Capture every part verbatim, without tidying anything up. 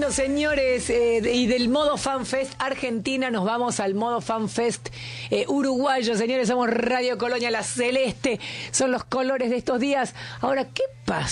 Bueno, señores, eh, de, y del modo FanFest Argentina nos vamos al modo FanFest eh, uruguayo. Señores, somos Radio Colonia, la celeste, son los colores de estos días. Ahora, ¿qué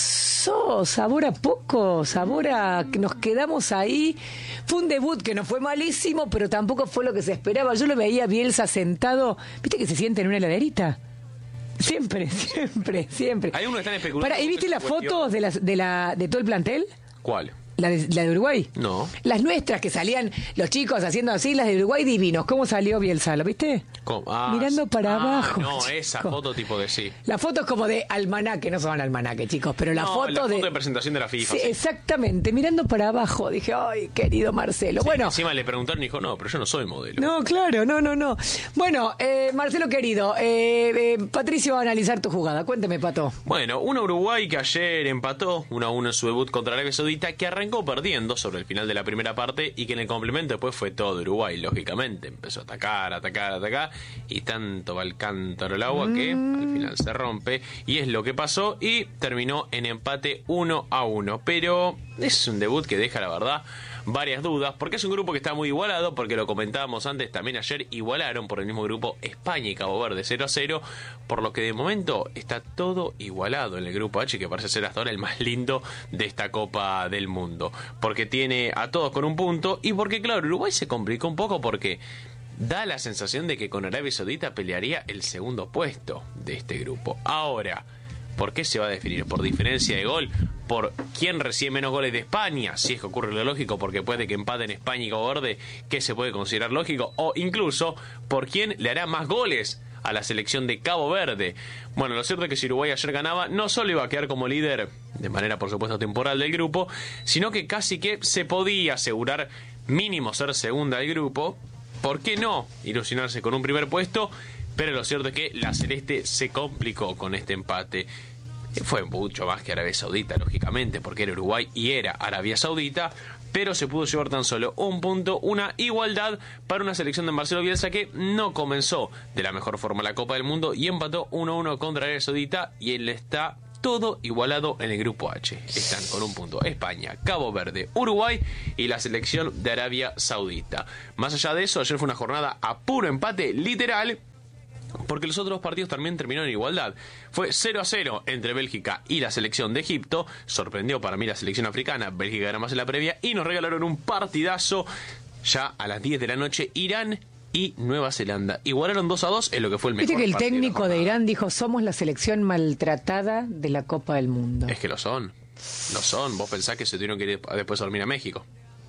pasó? Sabor a poco, sabor a que nos quedamos ahí. Fue un debut que no fue malísimo, pero tampoco fue lo que se esperaba. Yo lo veía a Bielsa sentado, ¿viste que se siente en una heladerita? Siempre, siempre, siempre. Hay uno que están especulando. Para, ¿y viste las fotos de, las, de, la, de todo el plantel? ¿Cuál? ¿La de, ¿La de Uruguay? No. Las nuestras que salían los chicos haciendo así, las de Uruguay divinos. ¿Cómo salió Bielsa? ¿Lo viste? ¿Cómo? Ah, mirando para ah, abajo. No, chicos. esa foto tipo de sí. La foto es como de almanaque, no son almanaque, chicos, pero la no, foto la foto de... de presentación de la FIFA. Sí, Sí. Exactamente, mirando para abajo. Dije, ay, querido Marcelo. Sí, bueno. Encima le preguntaron y dijo, no, pero yo no soy modelo. No, claro, no, no, no. Bueno, eh, Marcelo querido, eh, eh, Patricio va a analizar tu jugada. Cuénteme, Pato. Bueno, un Uruguay que ayer empató uno a uno en su debut contra Arabia Saudita, que arrancó perdiendo sobre el final de la primera parte y que en el complemento después fue todo Uruguay, lógicamente. Empezó a atacar, atacar, atacar y tanto va el cántaro al agua que al final se rompe y es lo que pasó y terminó en empate uno a uno. Pero es un debut que deja, la verdad, varias dudas, porque es un grupo que está muy igualado, porque lo comentábamos antes, también ayer igualaron por el mismo grupo España y Cabo Verde cero a cero, por lo que de momento está todo igualado en el grupo H, que parece ser hasta ahora el más lindo de esta Copa del Mundo, porque tiene a todos con un punto y porque, claro, Uruguay se complicó un poco porque da la sensación de que con Arabia Saudita pelearía el segundo puesto de este grupo. Ahora, ¿por qué se va a definir? ¿Por diferencia de gol? ¿Por quién recibe menos goles de España? Si es que ocurre lo lógico, porque puede que empaten España y Cabo Verde, ¿qué se puede considerar lógico? O incluso, ¿por quién le hará más goles a la selección de Cabo Verde? Bueno, lo cierto es que si Uruguay ayer ganaba, no solo iba a quedar como líder, de manera por supuesto temporal del grupo, sino que casi que se podía asegurar mínimo ser segunda del grupo. ¿Por qué no ilusionarse con un primer puesto? Pero lo cierto es que la celeste se complicó con este empate. Fue mucho más que Arabia Saudita, lógicamente, porque era Uruguay y era Arabia Saudita, pero se pudo llevar tan solo un punto, una igualdad para una selección de Marcelo Bielsa que no comenzó de la mejor forma la Copa del Mundo y empató uno a uno contra Arabia Saudita y él está todo igualado en el grupo H. Están con un punto España, Cabo Verde, Uruguay y la selección de Arabia Saudita. Más allá de eso, ayer fue una jornada a puro empate literal, porque los otros partidos también terminaron en igualdad. Fue cero a cero entre Bélgica y la selección de Egipto. Sorprendió para mí la selección africana. Bélgica era más en la previa y nos regalaron un partidazo ya a las diez de la noche. Irán y Nueva Zelanda igualaron dos a dos en lo que fue el mejor Viste que el partido técnico de, de Irán dijo, somos la selección maltratada de la Copa del Mundo. Es que lo son. Lo son. Vos pensás que se tuvieron que ir después a dormir a México.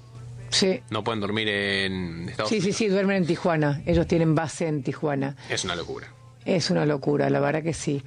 Sí. No pueden dormir en Estados Sí, Unidos. sí, sí, duermen en Tijuana. Ellos tienen base en Tijuana. Es una locura. Es una locura, la verdad que sí.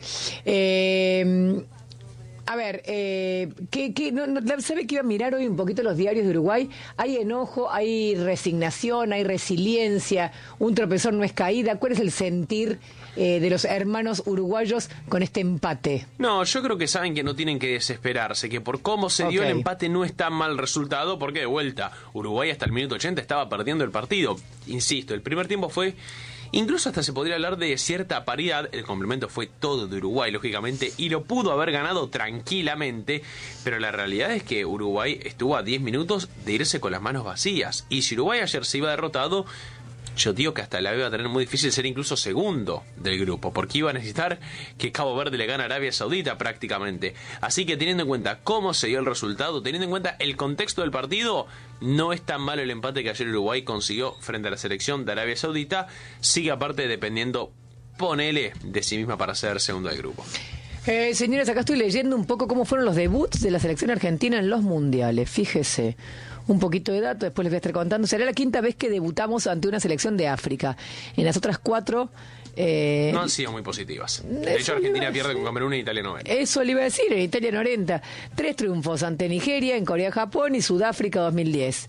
Eh, a ver, eh, ¿qué, qué, no, no, ¿sabe que iba a mirar hoy un poquito los diarios de Uruguay? Hay enojo, hay resignación, hay resiliencia, un tropezón no es caída. ¿Cuál es el sentir eh, de los hermanos uruguayos con este empate? No, yo creo que saben que no tienen que desesperarse, que por cómo se dio Ok. el empate no es tan mal resultado, porque de vuelta, Uruguay hasta el minuto ochenta estaba perdiendo el partido. Insisto, el primer tiempo fue... Incluso hasta se podría hablar de cierta paridad. El complemento fue todo de Uruguay, lógicamente, y lo pudo haber ganado tranquilamente, pero la realidad es que Uruguay estuvo a diez minutos de irse con las manos vacías. Y si Uruguay ayer se iba derrotado, yo digo que hasta la iba a tener muy difícil ser incluso segundo del grupo, porque iba a necesitar que Cabo Verde le gane a Arabia Saudita prácticamente. Así que teniendo en cuenta cómo se dio el resultado, teniendo en cuenta el contexto del partido, no es tan malo el empate que ayer Uruguay consiguió frente a la selección de Arabia Saudita. Sigue aparte dependiendo, ponele, de sí misma para ser segundo del grupo. Eh, señores, acá estoy leyendo un poco cómo fueron los debuts de la selección argentina en los mundiales. Fíjese, un poquito de datos, después les voy a estar contando. Será la quinta vez que debutamos ante una selección de África. En las otras cuatro... Eh, no han sido muy positivas. De hecho, Argentina pierde con Camerún y Italia noventa. Eso le iba a decir, en Italia noventa. Tres triunfos ante Nigeria, en Corea, Japón y Sudáfrica dos mil diez.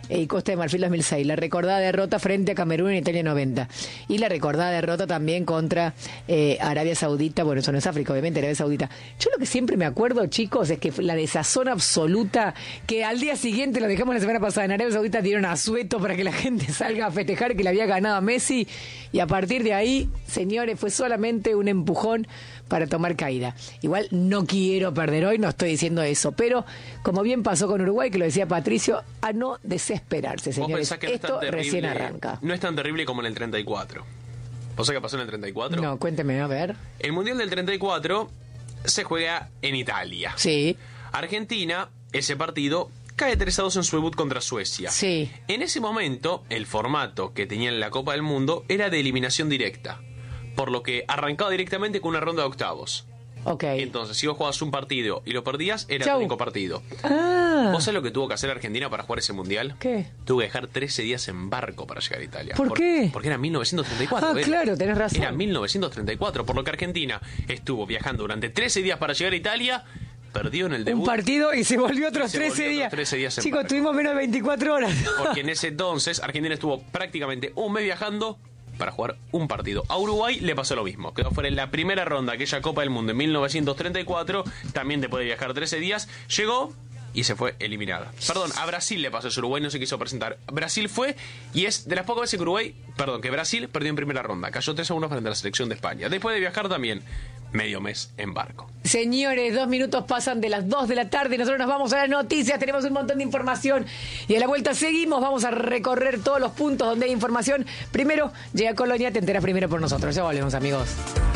y Costa de Marfil dos mil seis, la recordada derrota frente a Camerún en Italia noventa, y la recordada derrota también contra eh, Arabia Saudita, bueno, eso no es África, obviamente, Arabia Saudita. Yo lo que siempre me acuerdo, chicos, es que la desazón absoluta, que al día siguiente, lo dejamos la semana pasada, en Arabia Saudita dieron asueto para que la gente salga a festejar que le había ganado a Messi, y a partir de ahí, señores, fue solamente un empujón para tomar caída. Igual no quiero perder hoy, no estoy diciendo eso, pero como bien pasó con Uruguay, que lo decía Patricio, a no desesperarse, señores. Que no esto terrible, recién arranca. No es tan terrible como en el treinta y cuatro. ¿Vos sabés qué pasó en el treinta y cuatro? No, cuénteme, a ver. El Mundial del treinta y cuatro se juega en Italia. Sí. Argentina, ese partido, cae tres a dos en su debut contra Suecia. Sí. En ese momento, el formato que tenía en la Copa del Mundo era de eliminación directa, por lo que arrancaba directamente con una ronda de octavos. Ok. Entonces, si vos jugabas un partido y lo perdías, era Chau. el único partido. Ah. ¿Vos sabés lo que tuvo que hacer Argentina para jugar ese mundial? ¿Qué? Tuvo que dejar trece días en barco para llegar a Italia. ¿Por, ¿Por qué? Porque era mil novecientos treinta y cuatro. Ah, era, claro, tenés razón. Era mil novecientos treinta y cuatro, por lo que Argentina estuvo viajando durante trece días para llegar a Italia, perdió en el debut. Un partido y se volvió otros se trece volvió días. Otros trece días en Chicos, barco. tuvimos menos de veinticuatro horas. Porque en ese entonces Argentina estuvo prácticamente un mes viajando para jugar un partido. A Uruguay le pasó lo mismo. Quedó fuera en la primera ronda, aquella Copa del Mundo en mil novecientos treinta y cuatro. También después de viajar trece días, llegó y se fue eliminada. Perdón, a Brasil le pasó eso. Uruguay no se quiso presentar. Brasil fue, y es de las pocas veces que Uruguay, perdón, que Brasil perdió en primera ronda. Cayó tres a uno frente a la selección de España. Después de viajar también medio mes en barco. Señores, dos minutos pasan de las dos de la tarde y nosotros nos vamos a las noticias, tenemos un montón de información y a la vuelta seguimos, vamos a recorrer todos los puntos donde hay información. Primero, llega Colonia, te enteras primero por nosotros. Ya volvemos, amigos.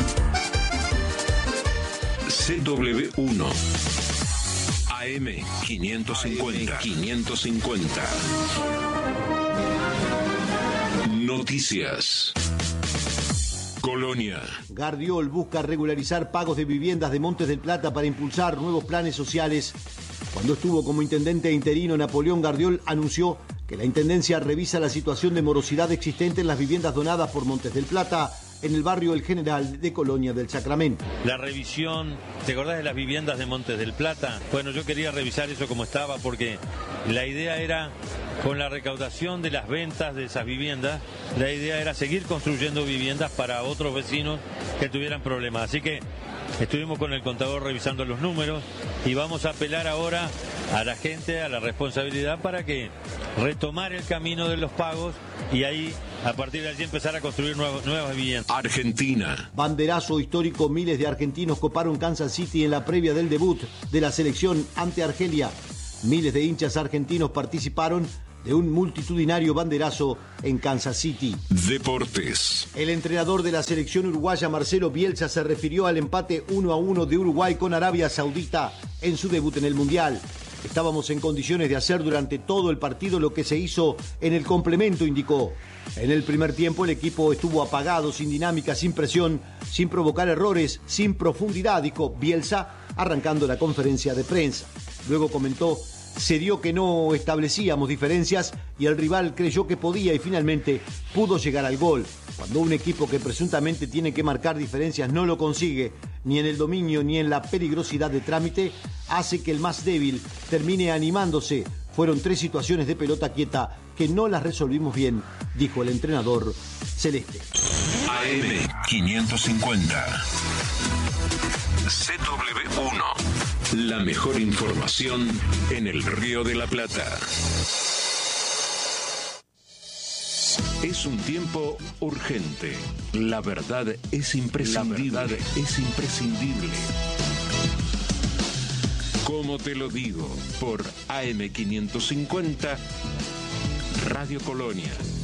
C W uno A M quinientos cincuenta. quinientos cincuenta. Noticias. Colonia. Gardiol busca regularizar pagos de viviendas de Montes del Plata para impulsar nuevos planes sociales. Cuando estuvo como intendente interino, Napoleón Gardiol anunció que la intendencia revisa la situación de morosidad existente en las viviendas donadas por Montes del Plata en el barrio El General de Colonia del Sacramento. La revisión, ¿te acordás de las viviendas de Montes del Plata? Bueno, yo quería revisar eso como estaba porque la idea era, con la recaudación de las ventas de esas viviendas, la idea era seguir construyendo viviendas para otros vecinos que tuvieran problemas. Así que estuvimos con el contador revisando los números y vamos a apelar ahora a la gente, a la responsabilidad para que retomar el camino de los pagos y ahí, a partir de allí, empezar a construir nuevos, nuevas viviendas. Argentina. Banderazo histórico, miles de argentinos coparon Kansas City en la previa del debut de la selección ante Argelia. Miles de hinchas argentinos participaron de un multitudinario banderazo en Kansas City. Deportes. El entrenador de la selección uruguaya, Marcelo Bielsa, se refirió al empate uno a uno de Uruguay con Arabia Saudita en su debut en el Mundial. Estábamos en condiciones de hacer durante todo el partido lo que se hizo en el complemento, indicó. En el primer tiempo el equipo estuvo apagado, sin dinámica, sin presión, sin provocar errores, sin profundidad, dijo Bielsa, arrancando la conferencia de prensa. Luego comentó: se dio que no establecíamos diferencias y el rival creyó que podía y finalmente pudo llegar al gol. Cuando un equipo que presuntamente tiene que marcar diferencias no lo consigue, ni en el dominio ni en la peligrosidad de trámite, hace que el más débil termine animándose. Fueron tres situaciones de pelota quieta que no las resolvimos bien, dijo el entrenador celeste. A M quinientos cincuenta. C W uno. La mejor información en el Río de la Plata. Es un tiempo urgente. La verdad es imprescindible. La verdad es imprescindible. Como te lo digo, por A M quinientos cincuenta, Radio Colonia.